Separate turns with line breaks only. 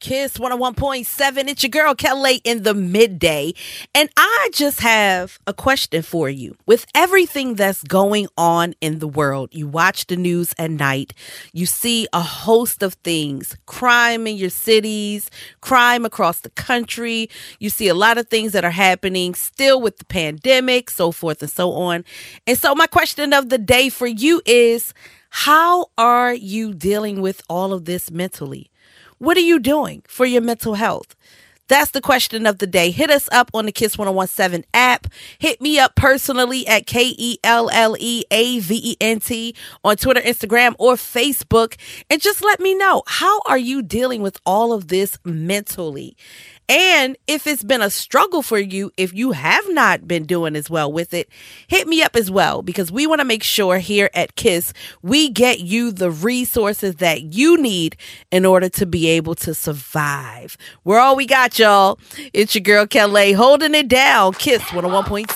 Kiss 101.7. It's your girl Kelly in the midday. And I just have a question for you. With everything that's going on in the world, you watch the news at night, you see a host of things, crime in your cities, crime across the country. You see a lot of things that are happening still with the pandemic, so forth and so on. And so my question of the day for you is, how are you dealing with all of this mentally? What are you doing for your mental health? That's the question of the day. Hit us up on the Kiss 1017 app. Hit me up personally at KELLEAVENT on Twitter, Instagram, or Facebook. And just let me know, how are you dealing with all of this mentally? And if it's been a struggle for you, if you have not been doing as well with it, hit me up as well, because we want to make sure here at KISS, we get you the resources that you need in order to be able to survive. We're all we got, y'all. It's your girl, Kelly, holding it down. KISS 101.7.